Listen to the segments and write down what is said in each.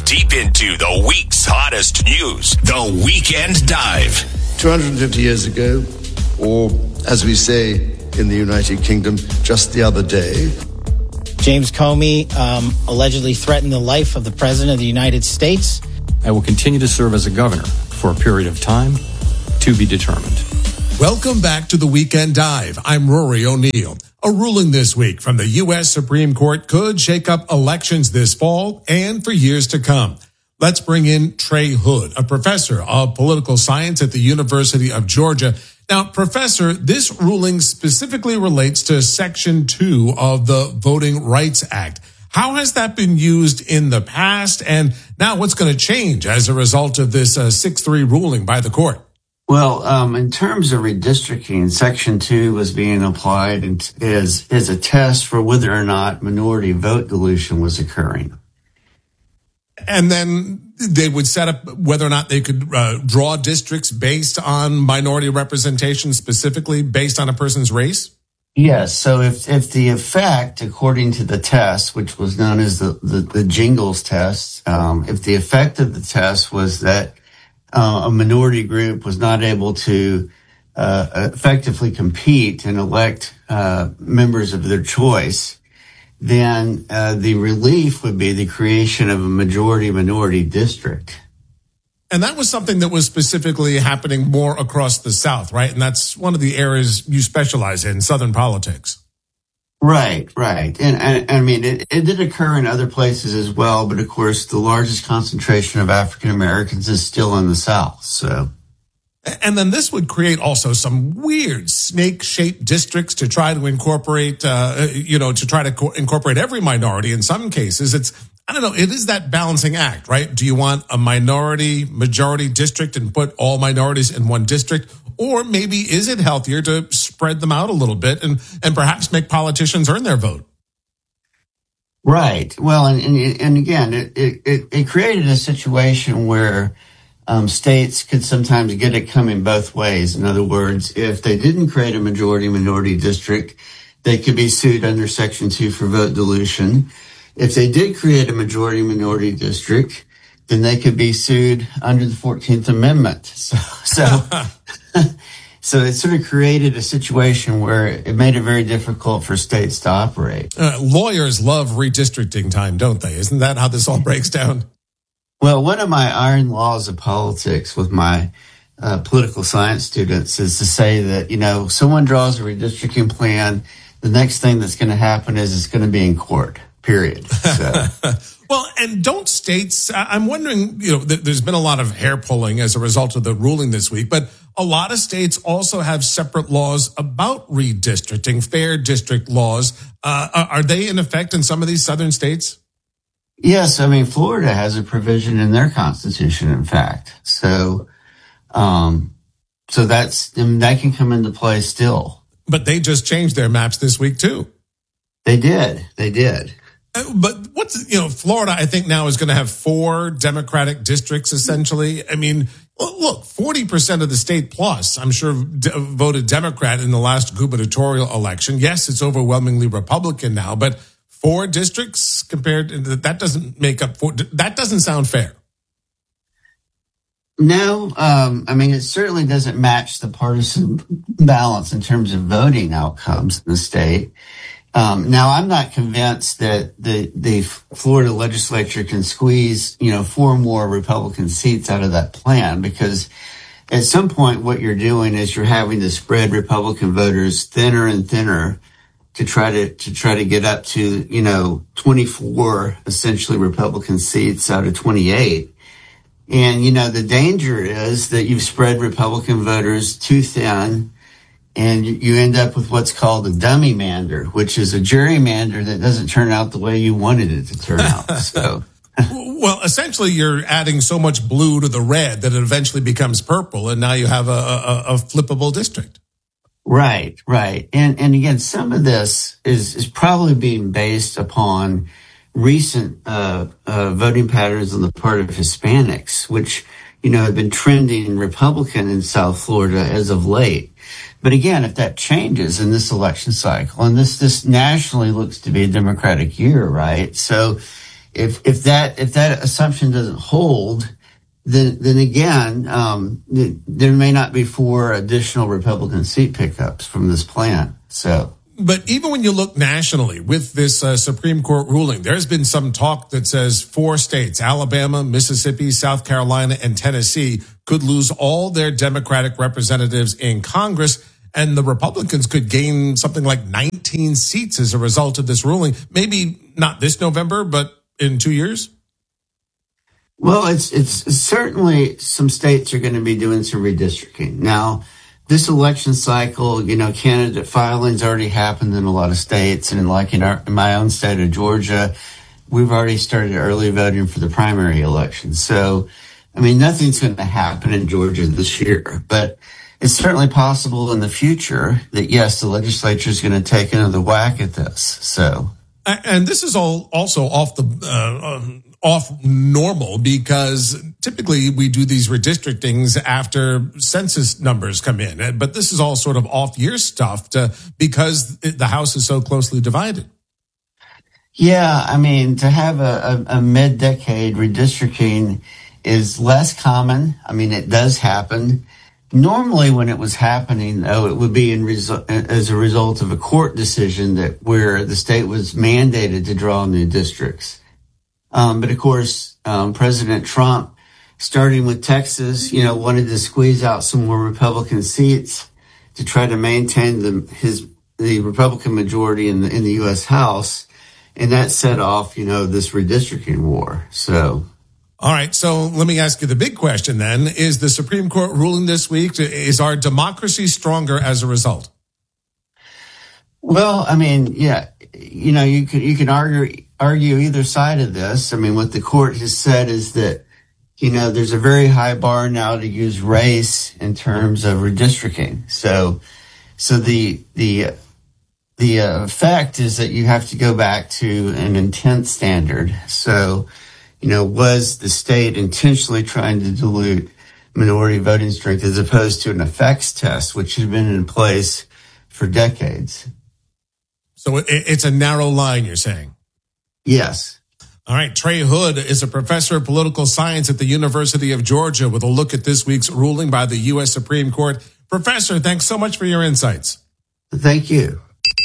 deep into the week's hottest news. The Weekend Dive. 250 years ago, or as we say in the United Kingdom, just the other day, James Comey allegedly threatened the life of the President of the United States. I will continue to serve as a governor for a period of time to be determined. Welcome back to the Weekend Dive. I'm Rory O'Neill. A ruling this week from the U.S. Supreme Court could shake up elections this fall and for years to come. Let's bring in Trey Hood, a professor of political science at the University of Georgia. Now, Professor, this ruling specifically relates to Section 2 of the Voting Rights Act. How has that been used in the past, and now what's going to change as a result of this 6-3 ruling by the court? Well, in terms of redistricting, Section 2 was being applied as a test for whether or not minority vote dilution was occurring. And then they would set up whether or not they could draw districts based on minority representation, specifically based on a person's race? Yes. So if the effect, according to the test, which was known as the Jingles test, if the effect of the test was that a minority group was not able to effectively compete and elect members of their choice, then the relief would be the creation of a majority-minority district. And that was something that was specifically happening more across the South, right? And that's one of the areas you specialize in, Southern politics. Right. And I mean, it did occur in other places as well, but of course, the largest concentration of African Americans is still in the South, so. And then this would create also some weird snake-shaped districts to try to incorporate, incorporate every minority. In some cases, it is that balancing act, right? Do you want a majority district and put all minorities in one district? Or maybe is it healthier to spread them out a little bit and perhaps make politicians earn their vote? Right. Well, and again, it created a situation where states could sometimes get it coming both ways. In other words, if they didn't create a majority-minority district, they could be sued under Section 2 for vote dilution. If they did create a majority-minority district, then they could be sued under the 14th Amendment. So it sort of created a situation where it made it very difficult for states to operate. Lawyers love redistricting time, don't they? Isn't that how this all breaks down? Well, one of my iron laws of politics with my political science students is to say that, someone draws a redistricting plan, the next thing that's going to happen is it's going to be in court, period. So. Well, and don't states, I'm wondering, there's been a lot of hair pulling as a result of the ruling this week, but a lot of states also have separate laws about redistricting, fair district laws. Are they in effect in some of these southern states? Yes, I mean, Florida has a provision in their constitution, in fact. So that can come into play still. But they just changed their maps this week too. They did. But Florida, I think now is going to have 4 Democratic districts, essentially. I mean, look, 40% of the state plus, I'm sure, voted Democrat in the last gubernatorial election. Yes, it's overwhelmingly Republican now, but 4 districts compared to that doesn't make up 4. That doesn't sound fair. No, I mean, it certainly doesn't match the partisan balance in terms of voting outcomes in the state. Now, I'm not convinced that the Florida legislature can squeeze, 4 more Republican seats out of that plan, because at some point what you're doing is you're having to spread Republican voters thinner and thinner to try to get up to, 24 essentially Republican seats out of 28. And, the danger is that you've spread Republican voters too thin, and you end up with what's called a dummy mander, which is a gerrymander that doesn't turn out the way you wanted it to turn out. So, well, essentially, you're adding so much blue to the red that it eventually becomes purple, and now you have a flippable district. Right. And again, some of this is probably being based upon recent voting patterns on the part of Hispanics, which, have been trending Republican in South Florida as of late. But again, if that changes in this election cycle, and this nationally looks to be a Democratic year, right? So if that assumption doesn't hold, then again, there may not be 4 additional Republican seat pickups from this plan. So. But even when you look nationally with this Supreme Court ruling, there's been some talk that says 4 states, Alabama, Mississippi, South Carolina, and Tennessee, could lose all their Democratic representatives in Congress, and the Republicans could gain something like 19 seats as a result of this ruling. Maybe not this November, but in 2 years? Well, it's certainly some states are going to be doing some redistricting. Now, this election cycle, candidate filings already happened in a lot of states. And like in my own state of Georgia, we've already started early voting for the primary election. So, nothing's going to happen in Georgia this year. But it's certainly possible in the future that, yes, the legislature is going to take another whack at this. So, and this is all also off normal, because typically we do these redistrictings after census numbers come in. But this is all sort of off-year stuff because the House is so closely divided. Yeah, to have a mid-decade redistricting is less common. It does happen. Normally when it was happening, though, it would be as a result of a court decision where the state was mandated to draw new districts. But of course, President Trump, starting with Texas, wanted to squeeze out some more Republican seats to try to maintain the Republican majority in the U.S. House, and that set off, this redistricting war. So. All right. So let me ask you the big question then. Is the Supreme Court ruling this week, is our democracy stronger as a result? Well, yeah, you can argue either side of this. What the court has said is that, there's a very high bar now to use race in terms of redistricting. So the effect is that you have to go back to an intent standard. So, was the state intentionally trying to dilute minority voting strength as opposed to an effects test, which has been in place for decades? So it's a narrow line, you're saying? Yes. All right. Trey Hood is a professor of political science at the University of Georgia with a look at this week's ruling by the U.S. Supreme Court. Professor, thanks so much for your insights. Thank you.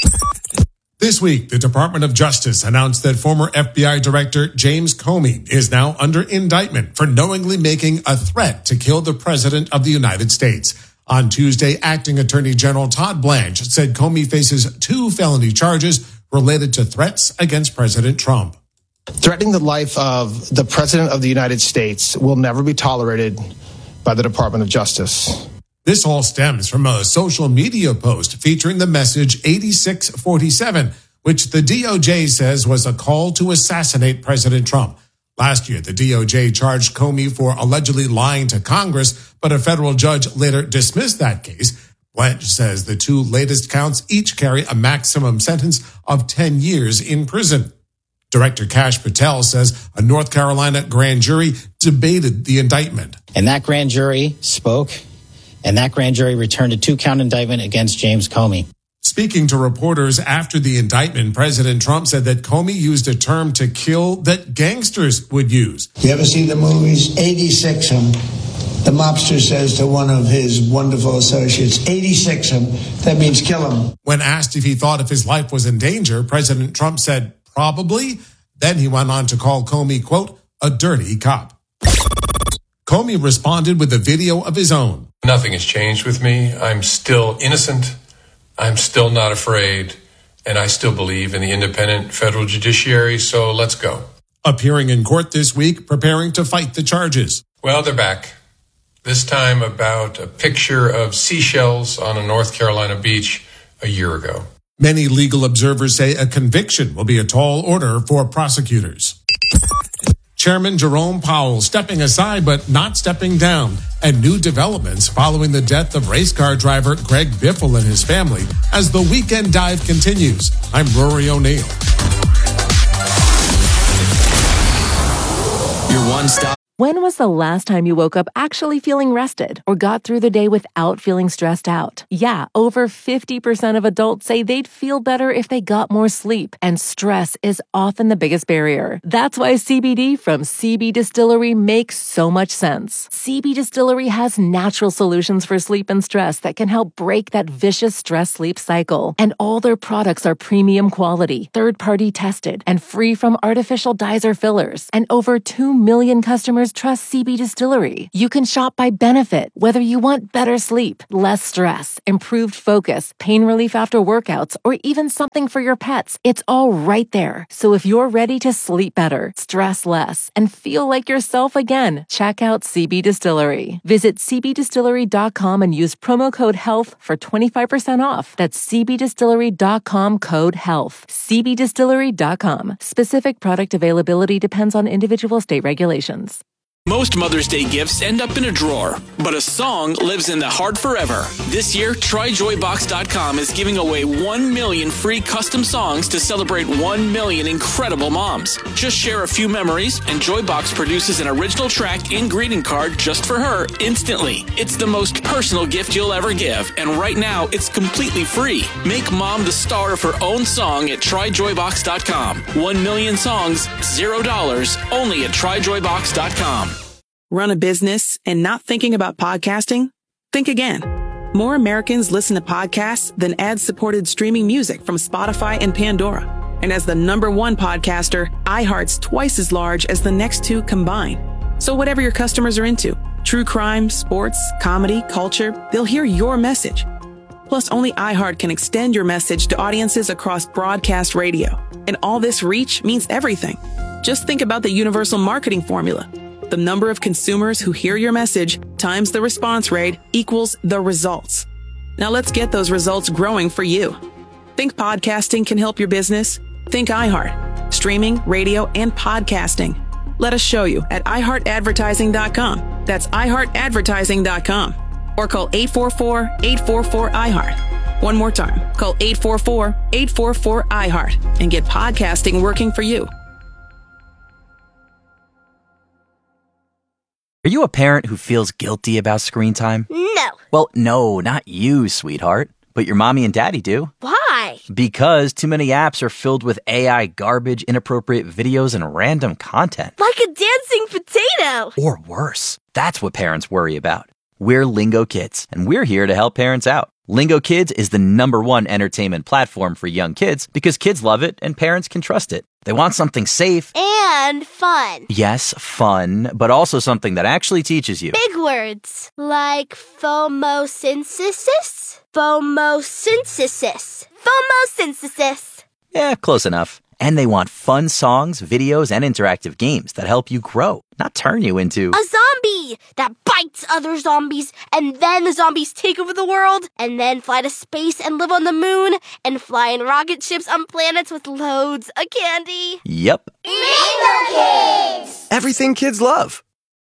This week, the Department of Justice announced that former FBI Director James Comey is now under indictment for knowingly making a threat to kill the President of the United States. On Tuesday, Acting Attorney General Todd Blanche said Comey faces 2 felony charges related to threats against President Trump. Threatening the life of the President of the United States will never be tolerated by the Department of Justice. This all stems from a social media post featuring the message 8647, which the DOJ says was a call to assassinate President Trump. Last year, the DOJ charged Comey for allegedly lying to Congress, but a federal judge later dismissed that case. Blanche says the 2 latest counts each carry a maximum sentence of 10 years in prison. Director Kash Patel says a North Carolina grand jury debated the indictment. And that grand jury spoke, and that grand jury returned a 2-count indictment against James Comey. Speaking to reporters after the indictment, President Trump said that Comey used a term to kill that gangsters would use. You ever see the movies 86'em? The mobster says to one of his wonderful associates, 86'em. That means kill him. When asked if he thought if his life was in danger, President Trump said, probably. Then he went on to call Comey, quote, a dirty cop. Comey responded with a video of his own. Nothing has changed with me. I'm still innocent. I'm still not afraid. And I still believe in the independent federal judiciary. So let's go. Appearing in court this week, preparing to fight the charges. Well, they're back. This time about a picture of seashells on a North Carolina beach a year ago. Many legal observers say a conviction will be a tall order for prosecutors. Chairman Jerome Powell stepping aside but not stepping down, and new developments following the death of race car driver Greg Biffle and his family as the Weekend Dive continues. I'm Rory O'Neill. Your one-stop When was the last time you woke up actually feeling rested or got through the day without feeling stressed out? Yeah, over 50% of adults say they'd feel better if they got more sleep, and stress is often the biggest barrier. That's why CBD from CB Distillery makes so much sense. CB Distillery has natural solutions for sleep and stress that can help break that vicious stress-sleep cycle. And all their products are premium quality, third-party tested, and free from artificial dyes or fillers. And over 2 million customers trust CB Distillery. You can shop by benefit, whether you want better sleep, less stress, improved focus, pain relief after workouts, or even something for your pets. It's all right there. So if you're ready to sleep better, stress less, and feel like yourself again, check out CB Distillery. Visit cbdistillery.com and use promo code HEALTH for 25% off. That's cbdistillery.com, code HEALTH. cbdistillery.com. Specific product availability depends on individual state regulations. Most Mother's Day gifts end up in a drawer, but a song lives in the heart forever. This year, TryJoyBox.com is giving away 1 million free custom songs to celebrate 1 million incredible moms. Just share a few memories, and Joybox produces an original track and greeting card just for her instantly. It's the most personal gift you'll ever give, and right now, it's completely free. Make mom the star of her own song at TryJoyBox.com. 1 million songs, $0, only at TryJoyBox.com. Run a business and not thinking about podcasting? Think again. More Americans listen to podcasts than ad-supported streaming music from Spotify and Pandora. And as the #1 podcaster, iHeart's twice as large as the next two combined. So whatever your customers are into, true crime, sports, comedy, culture, they'll hear your message. Plus, only iHeart can extend your message to audiences across broadcast radio. And all this reach means everything. Just think about the universal marketing formula. The number of consumers who hear your message times the response rate equals the results. Now let's get those results growing for you. Think podcasting can help your business? Think iHeart. Streaming, radio, and podcasting. Let us show you at iHeartAdvertising.com. That's iHeartAdvertising.com. Or call 844-844-iHeart. One more time. Call 844-844-iHeart and get podcasting working for you. Are you a parent who feels guilty about screen time? No. Well, no, not you, sweetheart. But your mommy and daddy do. Why? Because too many apps are filled with AI garbage, inappropriate videos, and random content. Like a dancing potato. Or worse. That's what parents worry about. We're Lingo Kids, and we're here to help parents out. Lingo Kids is the #1 entertainment platform for young kids because kids love it and parents can trust it. They want something safe. And fun. Yes, fun, but also something that actually teaches you. Big words like phomosynthesis. Phomosynthesis. Phomosynthesis. Yeah, close enough. And they want fun songs, videos, and interactive games that help you grow, not turn you into a zombie that bites other zombies, and then the zombies take over the world, and then fly to space and live on the moon, and fly in rocket ships on planets with loads of candy. Yep. Lingo Kids! Everything kids love.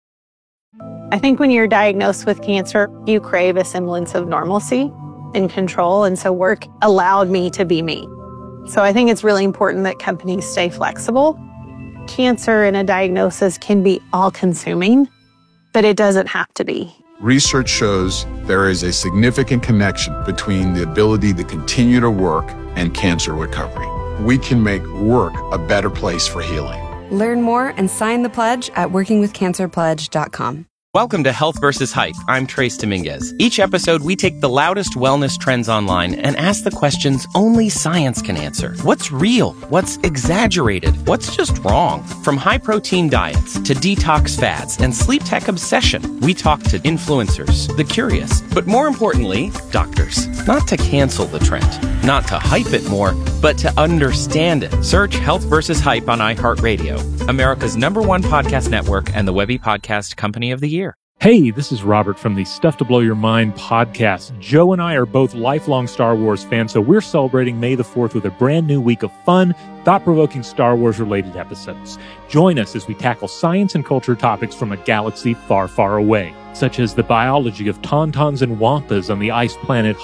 I think when you're diagnosed with cancer, you crave a semblance of normalcy and control, and so work allowed me to be me. So I think it's really important that companies stay flexible. Cancer and a diagnosis can be all-consuming, but it doesn't have to be. Research shows there is a significant connection between the ability to continue to work and cancer recovery. We can make work a better place for healing. Learn more and sign the pledge at workingwithcancerpledge.com. Welcome to Health vs. Hype. I'm Trace Dominguez. Each episode, we take the loudest wellness trends online and ask the questions only science can answer. What's real? What's exaggerated? What's just wrong? From high-protein diets to detox fads and sleep tech obsession, we talk to influencers, the curious, but more importantly, doctors. Not to cancel the trend, not to hype it more, but to understand it. Search Health vs. Hype on iHeartRadio, America's #1 podcast network and the Webby Podcast Company of the Year. Hey, this is Robert from the Stuff to Blow Your Mind podcast. Joe and I are both lifelong Star Wars fans, so we're celebrating May the 4th with a brand new week of fun, thought-provoking Star Wars-related episodes. Join us as we tackle science and culture topics from a galaxy far, far away, such as the biology of tauntauns and wampas on the ice planet Hoth,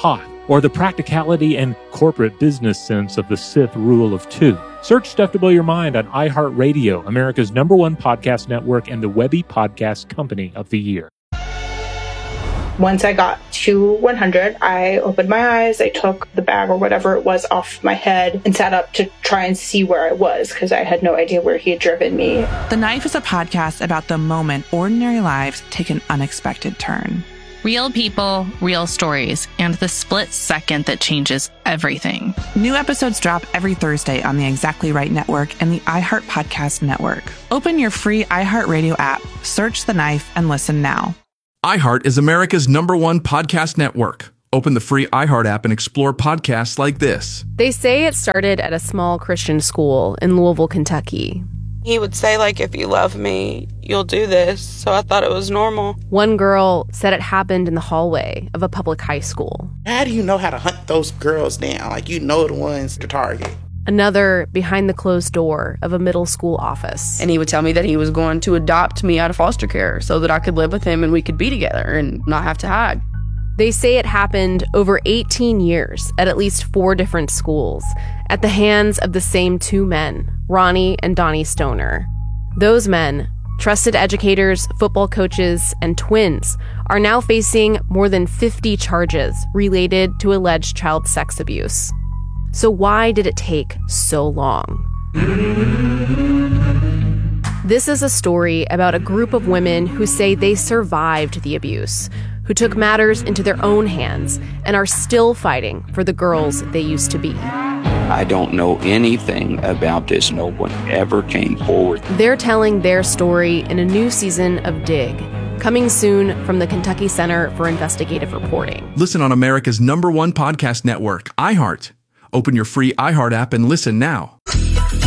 or the practicality and corporate business sense of the Sith rule of two. Search Stuff to Blow Your Mind on iHeartRadio, America's #1 podcast network and the Webby Podcast Company of the Year. Once I got to 100, I opened my eyes, I took the bag or whatever it was off my head and sat up to try and see where I was because I had no idea where he had driven me. The Knife is a podcast about the moment ordinary lives take an unexpected turn. Real people, real stories, and the split second that changes everything. New episodes drop every Thursday on the Exactly Right Network and the iHeart Podcast Network. Open your free iHeartRadio app, search The Knife, and listen now. iHeart is America's #1 podcast network. Open the free iHeart app and explore podcasts like this. They say it started at a small Christian school in Louisville, Kentucky. He would say, like, if you love me, you'll do this. So I thought it was normal. One girl said it happened in the hallway of a public high school. How do you know how to hunt those girls down? Like, you know the ones to target. Another behind the closed door of a middle school office. And he would tell me that he was going to adopt me out of foster care so that I could live with him and we could be together and not have to hide. They say it happened over 18 years at least 4 different schools at the hands of the same 2 men, Ronnie and Donnie Stoner. Those men, trusted educators, football coaches, and twins, are now facing more than 50 charges related to alleged child sex abuse. So why did it take so long? This is a story about a group of women who say they survived the abuse, who took matters into their own hands and are still fighting for the girls they used to be. I don't know anything about this. No one ever came forward. They're telling their story in a new season of Dig, coming soon from the Kentucky Center for Investigative Reporting. Listen on America's #1 podcast network, iHeart. Open your free iHeart app and listen now.